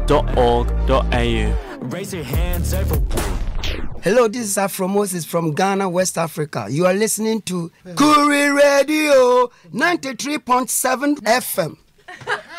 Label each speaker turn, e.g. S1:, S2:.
S1: Raise your hands everywhere.
S2: Hello, this is Afro Moses from Ghana, West Africa. You are listening to Kuri Radio 93.7 FM.